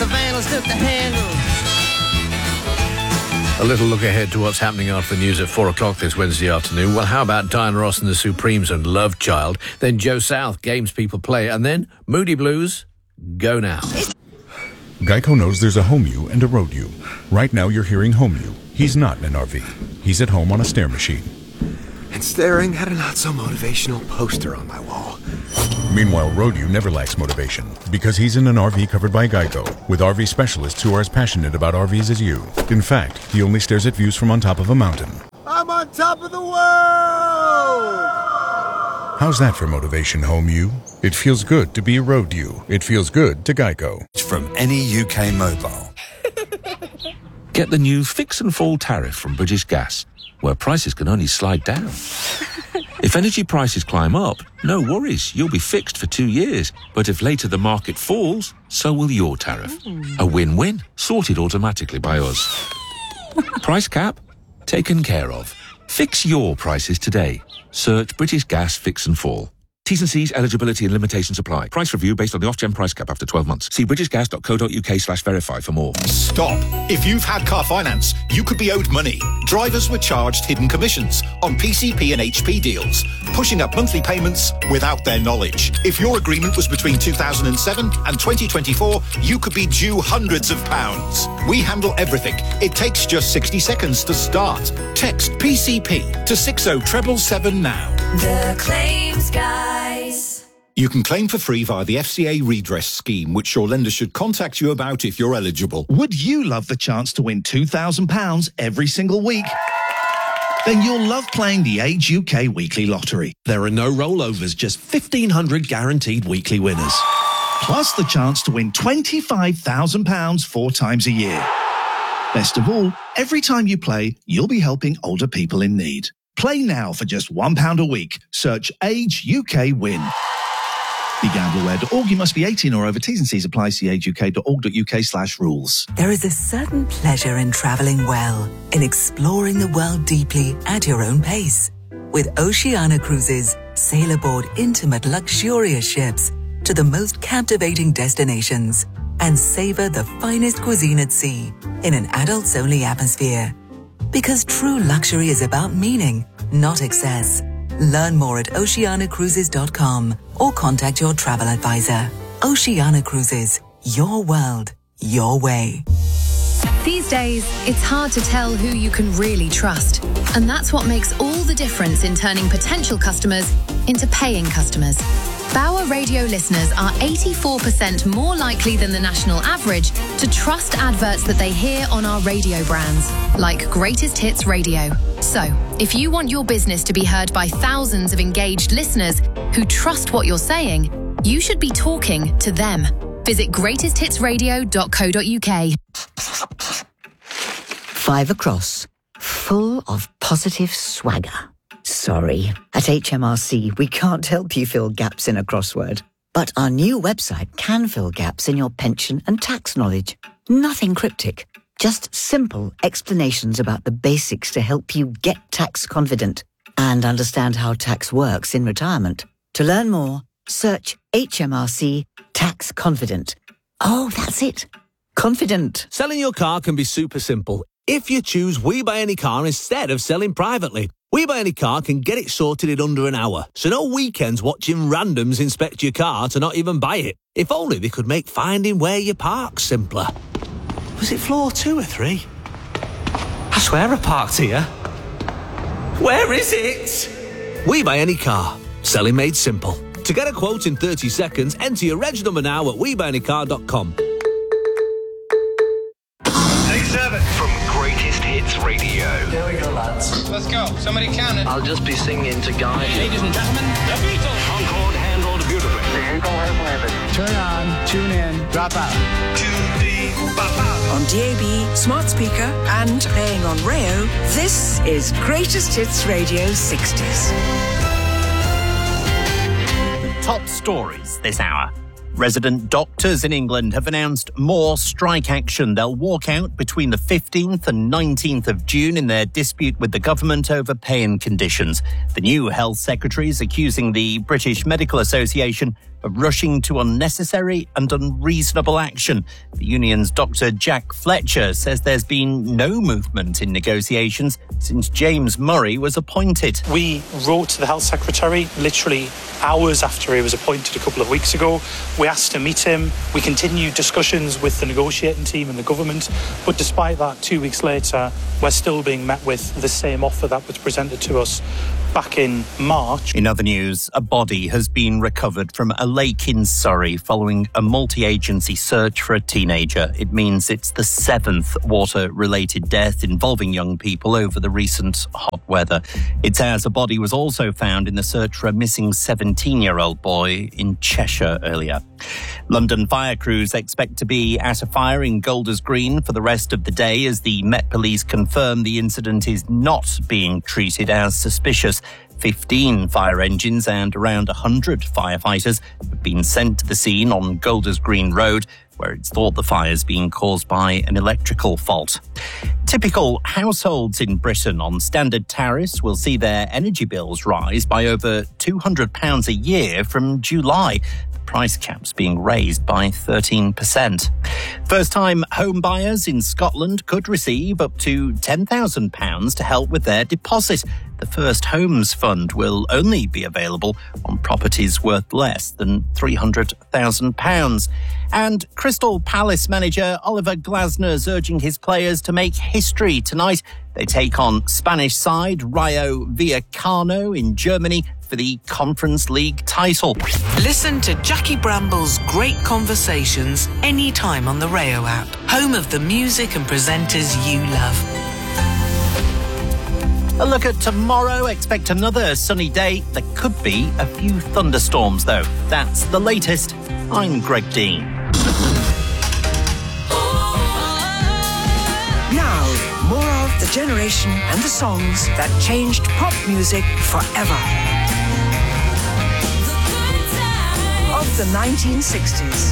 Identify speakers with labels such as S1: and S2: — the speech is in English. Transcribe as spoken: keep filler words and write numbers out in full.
S1: the vandals took the handle.
S2: A little look ahead to what's happening after the news at four o'clock this Wednesday afternoon. Well, how about Diana Ross and the Supremes and Love Child? Then Joe South, Games People Play. And then Moody Blues, Go Now.
S3: Geico knows there's a home you and a road you. Right now you're hearing home you. He's not in an R V. He's at home on a stair machine.
S4: And staring at a not-so-motivational poster on my wall.
S3: Meanwhile, road you never lacks motivation because he's in an R V covered by Geico with R V specialists who are as passionate about R Vs as you. In fact, he only stares at views from on top of a mountain.
S4: I'm on top of the world!
S3: How's that for motivation, home you? It feels good to be a road you. It feels good to Geico.
S5: From any U K mobile.
S6: Get the new Fix and Fall tariff from British Gas, where prices can only slide down. If energy prices climb up, no worries, you'll be fixed for two years. But if later the market falls, so will your tariff. A win-win, sorted automatically by us. Price cap? Taken care of. Fix your prices today. Search British Gas Fix and Fall. T's and C's, eligibility and limitations apply. Price review based on the Ofgem price cap after twelve months. See britishgas.co.uk slash verify for more.
S7: Stop. If you've had car finance, you could be owed money. Drivers were charged hidden commissions on P C P and H P deals, pushing up monthly payments without their knowledge. If your agreement was between two thousand seven and twenty twenty-four, you could be due hundreds of pounds. We handle everything. It takes just sixty seconds to start. Text P C P to six oh seven seven now.
S8: The Claims Guys.
S7: You can claim for free via the F C A redress scheme, which your lender should contact you about if you're eligible.
S9: Would you love the chance to win two thousand pounds every single week? Then you'll love playing the Age U K Weekly Lottery. There are no rollovers, just fifteen hundred guaranteed weekly winners. Plus the chance to win twenty-five thousand pounds four times a year. Best of all, every time you play, you'll be helping older people in need. Play now for just one pound a week. Search Age U K Win. Be gamble aware dot org. You must be eighteen or over. T's and C's apply. See age u k dot org dot u k slash rules.
S10: There is a certain pleasure in travelling well, in exploring the world deeply at your own pace. With Oceania Cruises, sail aboard intimate, luxurious ships to the most captivating destinations and savour the finest cuisine at sea in an adults-only atmosphere. Because true luxury is about meaning, not excess. Learn more at oceania cruises dot com or contact your travel advisor. Oceania Cruises, your world, your way.
S11: These days, it's hard to tell who you can really trust. And that's what makes all the difference in turning potential customers into paying customers. Bauer Radio listeners are eighty-four percent more likely than the national average to trust adverts that they hear on our radio brands, like Greatest Hits Radio. So, if you want your business to be heard by thousands of engaged listeners who trust what you're saying, you should be talking to them. Visit greatest hits radio dot co dot u k.
S12: Five across, full of positive swagger. Sorry, at H M R C we can't help you fill gaps in a crossword. But our new website can fill gaps in your pension and tax knowledge. Nothing cryptic, just simple explanations about the basics to help you get tax confident and understand how tax works in retirement. To learn more, search H M R C Tax Confident. Oh, that's it. Confident.
S13: Selling your car can be super simple if you choose We Buy Any Car instead of selling privately. We Buy Any Car can get it sorted in under an hour, so no weekends watching randoms inspect your car to not even buy it. If only they could make finding where you park simpler. Was it floor two or three? I swear I parked here. Where is it? We Buy Any Car. Selling made simple. To get a quote in thirty seconds, enter your reg number now at we buy any car dot com.
S14: Take seven from Greatest Hits Radio.
S15: Here we go, lads.
S14: Let's go. Somebody count it.
S15: I'll just be singing to guide you.
S14: Ladies and gentlemen, the Beatles.
S15: Concord handled beautifully.
S14: The Eagle has landed.
S15: Turn on, tune in, drop out.
S14: Tune in, drop out.
S16: On D A B, smart speaker, and playing on Rayo, this is Greatest Hits Radio sixties.
S17: Top stories this hour. Resident doctors in England have announced more strike action. They'll walk out between the fifteenth and nineteenth of June in their dispute with the government over pay and conditions. The new health secretary is accusing the British Medical Association of rushing to unnecessary and unreasonable action. The union's Doctor Jack Fletcher says there's been no movement in negotiations since James Murray was appointed.
S1: We wrote to the Health Secretary literally hours after he was appointed a couple of weeks ago. We asked to meet him. We continued discussions with the negotiating team and the government. But despite that, two weeks later, we're still being met with the same offer that was presented to us back in March.
S17: In other news, a body has been recovered from a lake in Surrey following a multi-agency search for a teenager. It means it's the seventh water-related death involving young people over the recent hot weather. It's as a body was also found in the search for a missing seventeen-year-old boy in Cheshire earlier. London fire crews expect to be at a fire in Golders Green for the rest of the day as the Met Police confirm the incident is not being treated as suspicious. fifteen fire engines and around one hundred firefighters have been sent to the scene on Golders Green Road, where it's thought the fire's being caused by an electrical fault. Typical households in Britain on standard tariffs will see their energy bills rise by over two hundred pounds a year from July. Price caps being raised by thirteen percent. First-time home buyers in Scotland could receive up to ten thousand pounds to help with their deposit. The First Homes Fund will only be available on properties worth less than three hundred thousand pounds. And Crystal Palace manager Oliver Glasner is urging his players to make history tonight. They take on Spanish side Rayo Vallecano in Germany for the Conference League title.
S16: Listen to Jackie Bramble's great conversations anytime on the Rayo app, home of the music and presenters you love.
S17: A look at tomorrow. Expect another sunny day. There could be a few thunderstorms, though. That's the latest. I'm Greg Dean.
S16: Now, more of the generation and the songs that changed pop music forever. Of the nineteen sixties.